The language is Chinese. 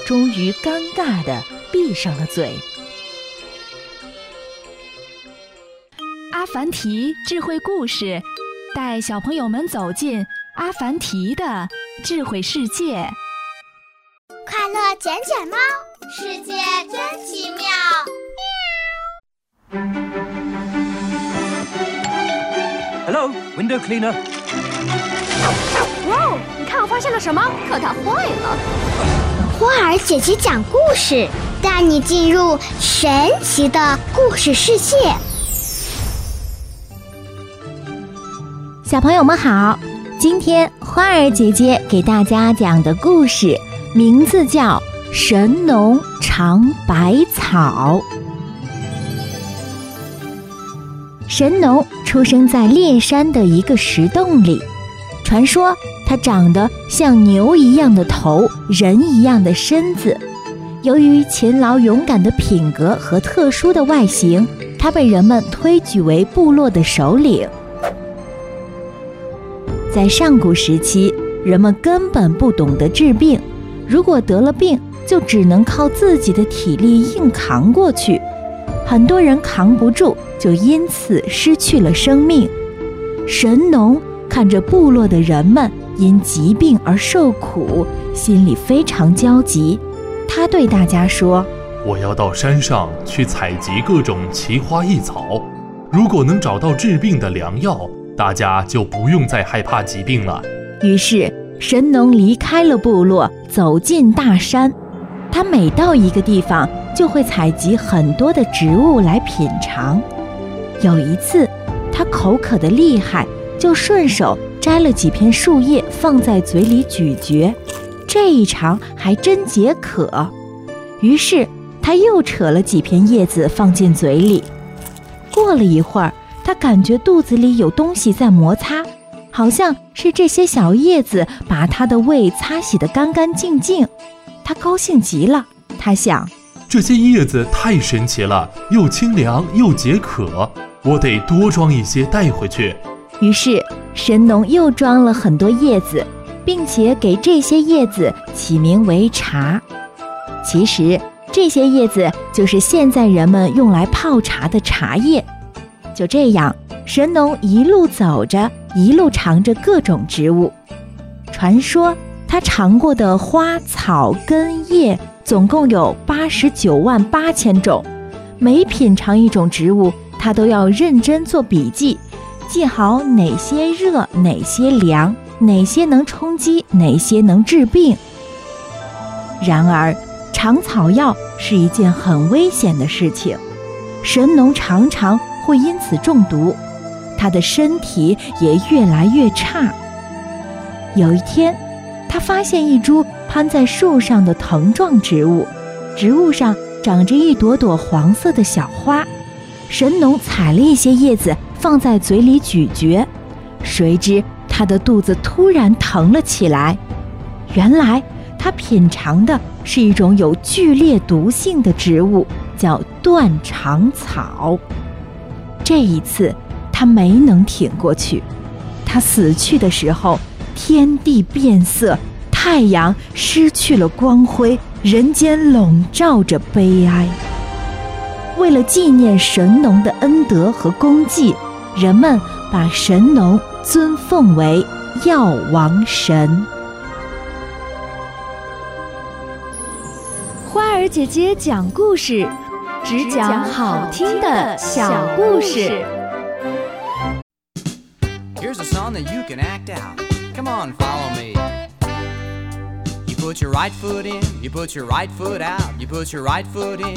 终于尴尬地闭上了嘴。 阿凡提智慧故事，带小朋友们走进阿凡提的智慧世界。 快乐捡捡猫，世界真奇妙。 Hello, window cleaner. 哇哦，你看我发现了什么？可它坏了。 花儿姐姐讲故事，带你进入神奇的故事世界。 小朋友们好，今天花儿姐姐给大家讲的故事名字叫《神农尝百草》。神农出生在烈山的一个石洞里，传说他长得像牛一样的头，人一样的身子。由于勤劳勇敢的品格和特殊的外形，他被人们推举为部落的首领。在上古时期，人们根本不懂得治病，如果得了病，就只能靠自己的体力硬扛过去。很多人扛不住，就因此失去了生命。神农看着部落的人们因疾病而受苦，心里非常焦急。他对大家说： 我要到山上去采集各种奇花异草，如果能找到治病的良药，大家就不用再害怕疾病了。 于是神农离开了部落，走进大山。他每到一个地方，就会采集很多的植物来品尝。有一次，他口渴得厉害，就顺手摘了几片树叶放在嘴里咀嚼，这一尝还真解渴。于是他又扯了几片叶子放进嘴里。过了一会儿，他感觉肚子里有东西在摩擦，好像是这些小叶子把他的胃擦洗得干干净净。他高兴极了，他想， 这些叶子太神奇了，又清凉又解渴，我得多装一些带回去。 于是神农又装了很多叶子，并且给这些叶子起名为茶。其实这些叶子就是现在人们用来泡茶的茶叶。就这样，神农一路走着，一路尝着各种植物。传说他尝过的花草根叶总共有89万8千种，每品尝一种植物，他都要认真做笔记，记好哪些热，哪些凉，哪些能充饥，哪些能治病。然而尝草药是一件很危险的事情，神农常常会因此中毒，他的身体也越来越差。有一天，他发现一株攀在树上的藤状植物，植物上长着一朵朵黄色的小花。神农采了一些叶子放在嘴里咀嚼，谁知他的肚子突然疼了起来。原来他品尝的是一种有剧烈毒性的植物，叫断肠草。这一次他没能挺过去，他死去的时候，天地变色，太阳失去了光辉，人间笼罩着悲哀。为了纪念神农的恩德和功绩，人们把神农尊奉为药王神。 花儿姐姐讲故事，只讲好听的小故事。 Here's a song that you can act out. Come on, follow me. You put your right foot in, you put your right foot out, you put your right foot in.